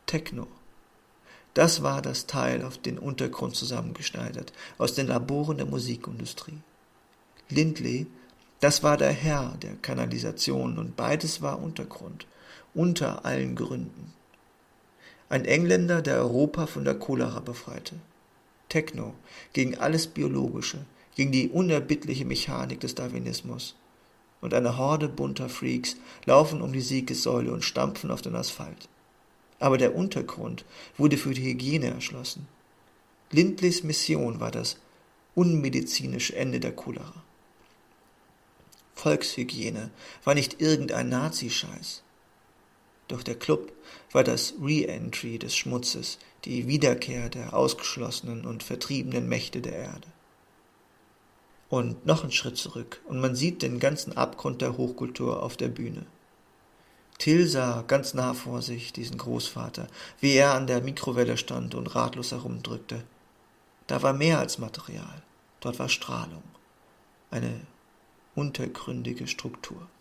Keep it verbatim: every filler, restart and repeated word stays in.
Techno. Das war das Teil auf den Untergrund zusammengeschneidert, aus den Laboren der Musikindustrie. Lindley, das war der Herr der Kanalisation und beides war Untergrund, unter allen Gründen. Ein Engländer, der Europa von der Cholera befreite. Techno, gegen alles Biologische, gegen die unerbittliche Mechanik des Darwinismus. Und eine Horde bunter Freaks laufen um die Siegessäule und stampfen auf den Asphalt. Aber der Untergrund wurde für die Hygiene erschlossen. Lindleys Mission war das unmedizinische Ende der Cholera. Volkshygiene war nicht irgendein Nazi-Scheiß. Doch der Club war das Re-Entry des Schmutzes, die Wiederkehr der ausgeschlossenen und vertriebenen Mächte der Erde. Und noch einen Schritt zurück, und man sieht den ganzen Abgrund der Hochkultur auf der Bühne. Till sah ganz nah vor sich diesen Großvater, wie er an der Mikrowelle stand und ratlos herumdrückte. Da war mehr als Material, dort war Strahlung, eine untergründige Struktur.